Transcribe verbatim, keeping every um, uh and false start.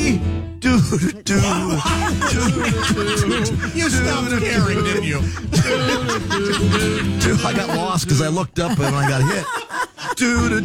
me. Do do do. You stopped caring, didn't you? I got lost because I looked up and I got hit. Do do